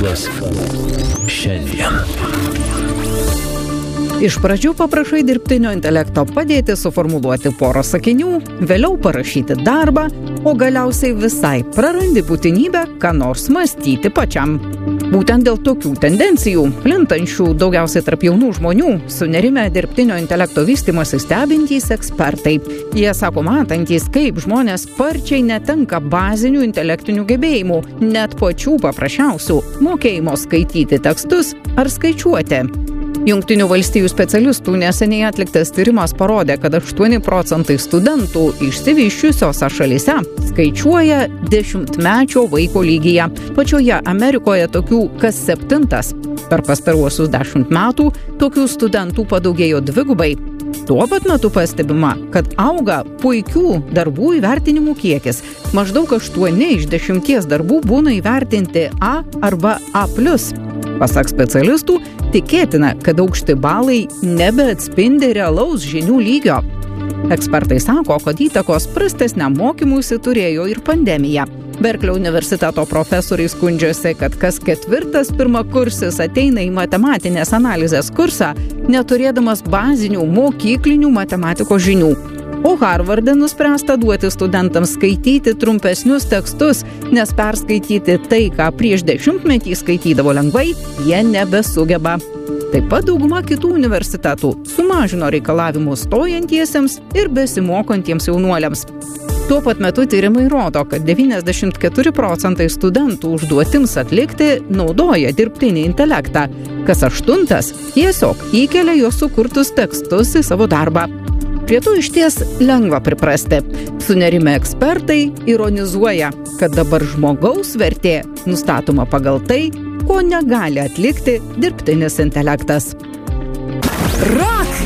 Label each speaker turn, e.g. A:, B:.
A: Šiandien.
B: Iš pradžių paprašai dirbtinio intelekto padėti suformuluoti porą sakinių, vėliau parašyti darbą, o galiausiai visai prarandi būtinybę, ką nors mąstyti pačiam. Būtent dėl tokių tendencijų, plintančių daugiausiai tarp jaunų žmonių, sunerimę dirbtinio intelekto vystymąsi stebintys ekspertai. Jie sako matantys, kaip žmonės sparčiai netenka bazinių intelektinių gebėjimų, net pačių paprasčiausių mokėjimo skaityti tekstus ar skaičiuoti. Jungtinių valstijų specialistų neseniai atliktas tyrimas parodė, kad 8% studentų išsivysčiusiose šalyse skaičiuoja 10-mečio vaiko lygyje. Pačioje Amerikoje tokių kas 7. Per pastaruosius 10 metų tokių studentų padaugėjo 2. Tuo pat metu pastebima, kad auga puikių darbų įvertinimų kiekis. Maždaug 8 iš 10 darbų būna įvertinti A arba A+. Pasak specialistų, tikėtina, kad aukšti balai nebeatspindi realaus žinių lygio. Ekspertai sako, kad įtakos prastesniam mokymuisi turėjo ir pandemija. Berklio universiteto profesoriai skundžiasi, kad kas 4. pirmakursis ateina į matematinės analizės kursą, neturėdamas bazinių mokyklinių matematikos žinių. O Harvarde nuspręsta duoti studentams skaityti trumpesnius tekstus, nes perskaityti tai, ką prieš 10-metį skaitydavo lengvai, jie nebesugeba. Taip pat dauguma kitų universitetų sumažino reikalavimus stojantiesiems ir besimokantiems jaunuoliams. Tuo pat metu tyrimai rodo, kad 94% studentų užduotims atlikti naudoja dirbtinį intelektą. Kas 8. tiesiog įkelia jo sukurtus tekstus į savo darbą. Prie to išties lengva priprasti. Sunerimę ekspertai ironizuoja, kad dabar žmogaus vertė nustatoma pagal tai, ko negali atlikti dirbtinis intelektas.
A: Rock